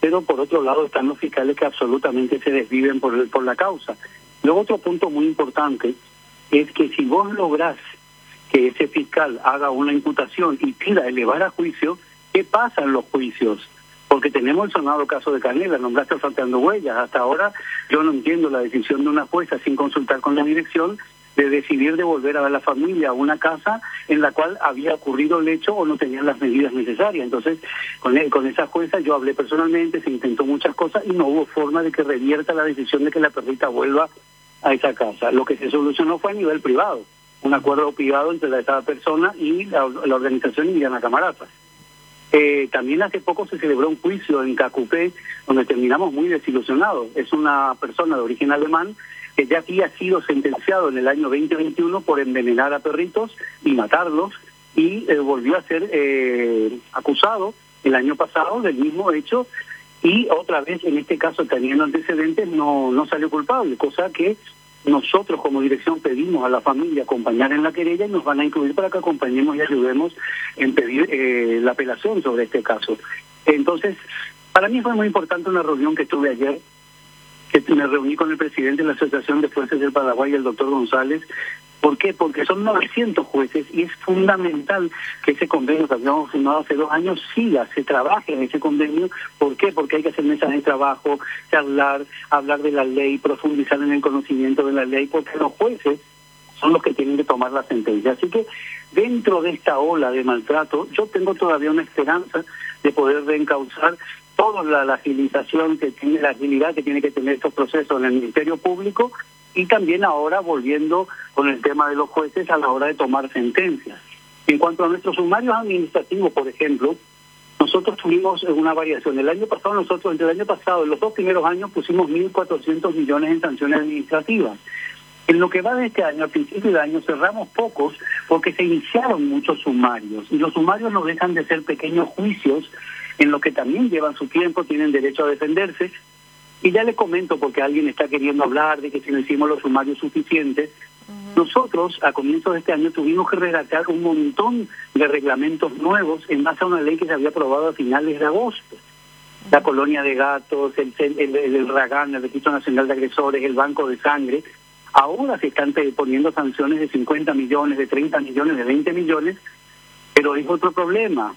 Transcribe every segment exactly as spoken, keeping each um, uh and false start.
pero por otro lado están los fiscales que absolutamente se desviven por, el, por la causa. Luego otro punto muy importante es que si vos lográs que ese fiscal haga una imputación y pida elevar a juicio, ¿qué pasa en los juicios? Porque tenemos el sonado caso de Canela, nombraste a Salteando Huellas. Hasta ahora yo no entiendo la decisión de una jueza sin consultar con la dirección de decidir devolver a la familia a una casa en la cual había ocurrido el hecho o no tenían las medidas necesarias. Entonces, con, él, con esa jueza yo hablé personalmente, se intentó muchas cosas y no hubo forma de que revierta la decisión de que la perrita vuelva a esa casa. Lo que se solucionó fue a nivel privado, un acuerdo privado entre la, esa persona y la, la organización Indiana Camaratas. Eh, también hace poco se celebró un juicio en Cacupé, donde terminamos muy desilusionados. Es una persona de origen alemán que ya había sido sentenciado en el año veinte veintiuno por envenenar a perritos y matarlos, y eh, volvió a ser eh, acusado el año pasado del mismo hecho, y otra vez, en este caso, teniendo antecedentes, no, no salió culpable, cosa que nosotros como dirección pedimos a la familia acompañar en la querella y nos van a incluir para que acompañemos y ayudemos en pedir eh, la apelación sobre este caso. Entonces, para mí fue muy importante una reunión que tuve ayer, que me reuní con el presidente de la Asociación de Jueces del Paraguay, el doctor González. ¿Por qué? Porque son novecientos jueces y es fundamental que ese convenio que habíamos firmado hace dos años siga, se trabaje en ese convenio. ¿Por qué? Porque hay que hacer mesas de trabajo, charlar, hablar de la ley, profundizar en el conocimiento de la ley, porque los jueces son los que tienen que tomar la sentencia. Así que dentro de esta ola de maltrato, yo tengo todavía una esperanza de poder reencauzar toda la, la agilización que tiene, la agilidad que tiene que tener estos procesos en el Ministerio Público, y también ahora volviendo con el tema de los jueces a la hora de tomar sentencias. En cuanto a nuestros sumarios administrativos, por ejemplo, nosotros tuvimos una variación. El año pasado nosotros, entre el año pasado y los dos primeros años, pusimos mil cuatrocientos millones en sanciones administrativas. En lo que va de este año, a principio de año, cerramos pocos porque se iniciaron muchos sumarios, y los sumarios no dejan de ser pequeños juicios en lo que también llevan su tiempo, tienen derecho a defenderse. Y ya le comento, porque alguien está queriendo hablar de que si no hicimos los sumarios suficientes, uh-huh. Nosotros a comienzos de este año tuvimos que redactar un montón de reglamentos nuevos en base a una ley que se había aprobado a finales de agosto. Uh-huh. La colonia de gatos, el, el, el, el RAGAN, el Registro Nacional de Agresores, el Banco de Sangre. Ahora se están poniendo sanciones de cincuenta millones, de treinta millones, de veinte millones, pero es otro problema.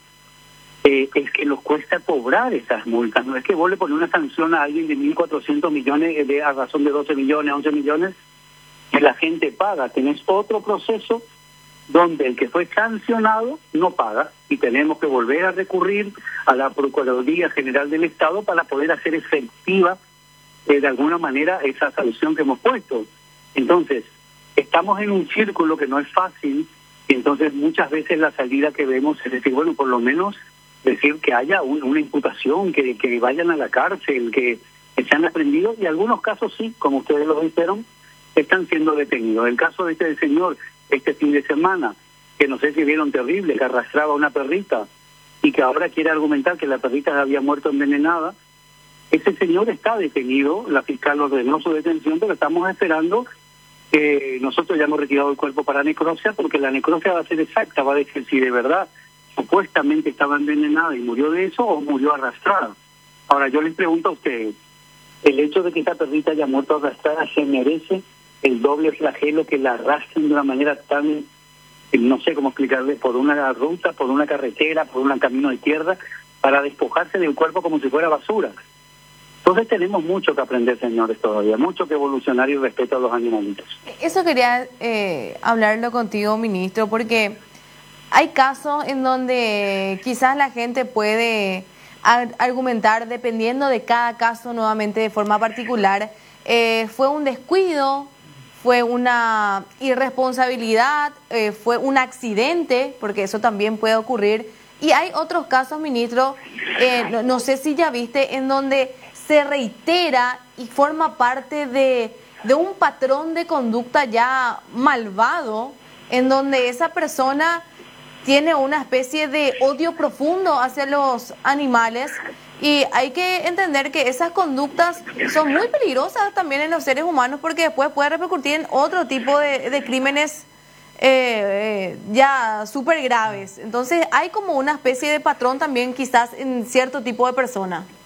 Eh, es que nos cuesta cobrar esas multas. No es que vos le pones una sanción a alguien de mil cuatrocientos millones de, a razón de doce millones, once millones, que la gente paga. Tenés otro proceso donde el que fue sancionado no paga y tenemos que volver a recurrir a la Procuraduría General del Estado para poder hacer efectiva eh, de alguna manera esa sanción que hemos puesto. Entonces, estamos en un círculo que no es fácil, y entonces muchas veces la salida que vemos es decir, bueno, por lo menos decir que haya un, una imputación, que, que vayan a la cárcel, que, que sean aprendidos, y algunos casos sí, como ustedes lo dijeron, están siendo detenidos. El caso de este señor, este fin de semana, que no sé si vieron terrible, que arrastraba a una perrita y que ahora quiere argumentar que la perrita había muerto envenenada, ese señor está detenido, la fiscal ordenó su detención, pero estamos esperando que nosotros ya hemos retirado el cuerpo para necropsia, porque la necropsia va a ser exacta, va a decir si de verdad supuestamente estaba envenenada y murió de eso o murió arrastrada. Ahora yo les pregunto a ustedes, ¿el hecho de que esta perrita haya muerto arrastrada se merece el doble flagelo que la arrastren de una manera tan, no sé cómo explicarle, por una ruta, por una carretera, por un camino de tierra, para despojarse del cuerpo como si fuera basura? Entonces tenemos mucho que aprender, señores, todavía, mucho que evolucionar y respeto a los animalitos. Eso quería eh, hablarlo contigo, ministro, porque hay casos en donde quizás la gente puede argumentar, dependiendo de cada caso, nuevamente de forma particular, eh, fue un descuido, fue una irresponsabilidad, eh, fue un accidente, porque eso también puede ocurrir. Y hay otros casos, ministro, eh, no, no sé si ya viste, en donde se reitera y forma parte de, de un patrón de conducta ya malvado, en donde esa persona tiene una especie de odio profundo hacia los animales, y hay que entender que esas conductas son muy peligrosas también en los seres humanos, porque después puede repercutir en otro tipo de, de crímenes eh, eh, ya súper graves. Entonces hay como una especie de patrón también quizás en cierto tipo de persona.